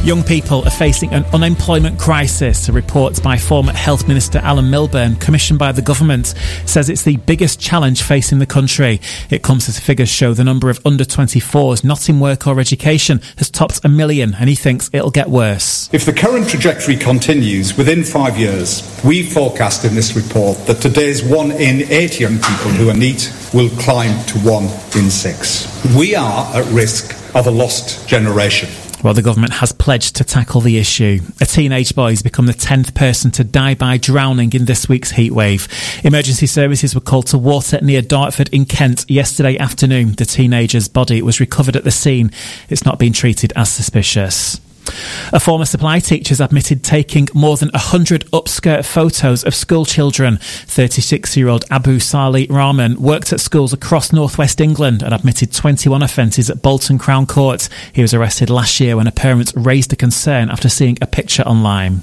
Young people are facing an unemployment crisis. A report by former Health Minister Alan Milburn, commissioned by the government, says it's the biggest challenge facing the country. It comes as figures show the number of under-24s not in work or education has topped 1 million, and he thinks it'll get worse. If the current trajectory continues, within 5 years, we forecast in this report that today's 1 in 8 young people who are NEET will climb to 1 in 6. We are at risk of a lost generation. Well, the government has pledged to tackle the issue. A teenage boy has become the 10th person to die by drowning in this week's heatwave. Emergency services were called to water near Dartford in Kent yesterday afternoon. The teenager's body was recovered at the scene. It's not been treated as suspicious. A former supply teacher has admitted taking more than 100 upskirt photos of school children. 36-year-old Abu Salih Rahman worked at schools across northwest England and admitted 21 offences at Bolton Crown Court. He was arrested last year when a parent raised a concern after seeing a picture online.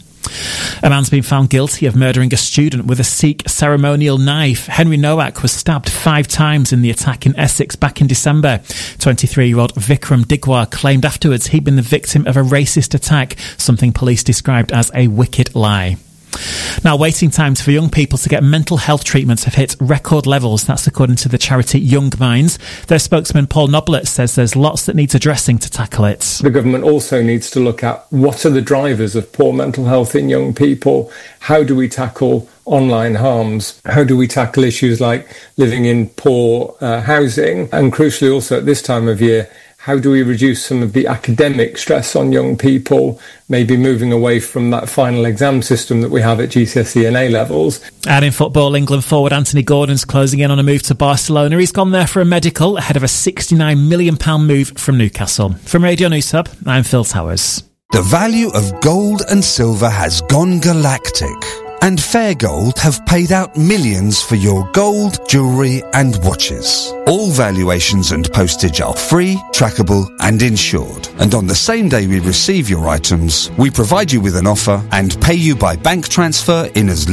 A man's been found guilty of murdering a student with a Sikh ceremonial knife. Henry Nowak was stabbed 5 times in the attack in Essex back in December. 23-year-old Vikram Digwar claimed afterwards he'd been the victim of a racist attack, something police described as a wicked lie. Now, waiting times for young people to get mental health treatments have hit record levels. That's according to the charity Young Minds. Their spokesman Paul Noblett says there's lots that needs addressing to tackle it. The government also needs to look at what are the drivers of poor mental health in young people. How do we tackle online harms? How do we tackle issues like living in poor housing? And crucially also at this time of year, how do we reduce some of the academic stress on young people, maybe moving away from that final exam system that we have at GCSE and A-levels? And in football, England forward Anthony Gordon's closing in on a move to Barcelona. He's gone there for a medical ahead of a £69 million move from Newcastle. From Radio News Hub, I'm Phil Towers. The value of gold and silver has gone galactic. And Fair Gold have paid out millions for your gold, jewellery and watches. All valuations and postage are free, trackable and insured. And on the same day we receive your items, we provide you with an offer and pay you by bank transfer in as